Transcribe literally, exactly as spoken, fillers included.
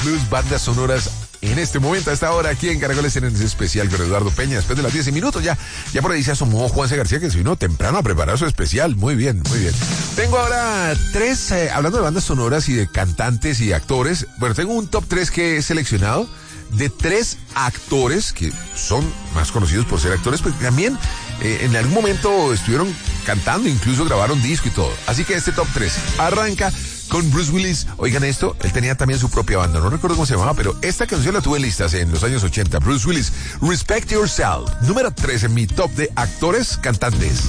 Blues, bandas sonoras en este momento, a esta hora, aquí en Caracoles en ese especial con Eduardo Peña, después de las diez minutos ya, ya por ahí se asomó Juanse García, que se vino temprano a preparar su especial. Muy bien, muy bien. Tengo ahora tres, eh, hablando de bandas sonoras y de cantantes y actores, bueno, tengo un top tres que he seleccionado de tres actores que son más conocidos por ser actores, pero también eh, en algún momento estuvieron cantando, incluso grabaron disco y todo. Así que este top tres arranca con Bruce Willis. Oigan esto, él tenía también su propia banda, no recuerdo cómo se llamaba, pero esta canción la tuve en listas en los años ochenta. Bruce Willis, Respect Yourself, número tres en mi top de actores cantantes.